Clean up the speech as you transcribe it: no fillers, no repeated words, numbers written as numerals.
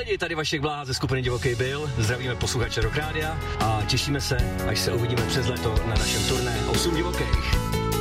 lidi, tady Vašek Bláha ze skupiny Divoký Bill. Zdravíme posluchače Rock Rádia a těšíme se, až se uvidíme přes léto na našem turné 8 divokých.